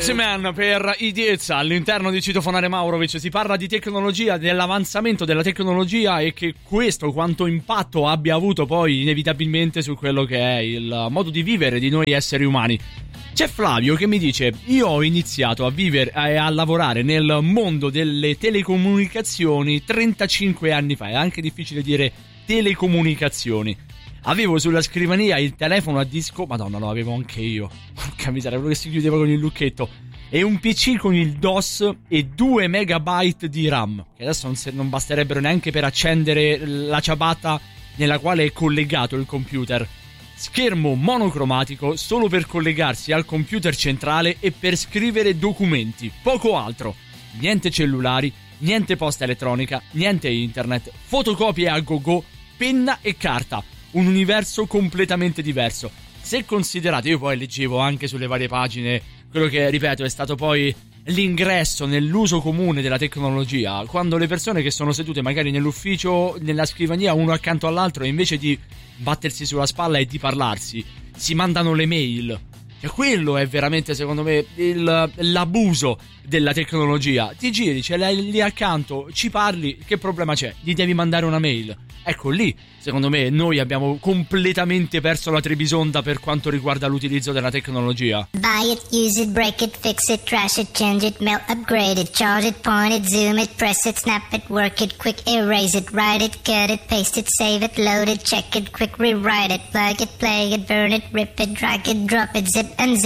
X-Men per Idiezza all'interno di Citofonare Maurovic. Si parla di tecnologia, dell'avanzamento della tecnologia e che questo quanto impatto abbia avuto poi inevitabilmente su quello che è il modo di vivere di noi esseri umani. C'è Flavio che mi dice: io ho iniziato a vivere e a lavorare nel mondo delle telecomunicazioni 35 anni fa. È anche difficile dire telecomunicazioni. Avevo sulla scrivania il telefono a disco, madonna, lo avevo anche io, porca miseria, quello che si chiudeva con il lucchetto, e un PC con il DOS e 2 megabyte di RAM, che adesso non basterebbero neanche per accendere la ciabatta nella quale è collegato il computer. Schermo monocromatico solo per collegarsi al computer centrale e per scrivere documenti, poco altro. Niente cellulari, niente posta elettronica, niente internet, fotocopie a go-go, penna e carta. Un universo completamente diverso. Se considerate, io poi leggevo anche sulle varie pagine quello che, ripeto, è stato poi l'ingresso nell'uso comune della tecnologia, quando le persone che sono sedute magari nell'ufficio, nella scrivania, uno accanto all'altro, e invece di battersi sulla spalla e di parlarsi, si mandano le mail. Cioè, quello è veramente, secondo me, l'abuso della tecnologia. Ti giri, ce l'hai lì accanto, ci parli, che problema c'è? Gli devi mandare una mail. Ecco, lì, secondo me, noi abbiamo completamente perso la Trebisonda per quanto riguarda l'utilizzo della tecnologia. Buy it, use it, break it, fix it, trash it, change it, melt, upgrade it, charge it, point it, zoom it, press it, snap it, work it, quick erase it, write it, cut it, paste it, save it, load it, check it, quick rewrite it, plug it, play it, burn it, rip it, drag it, drop it, zip unzip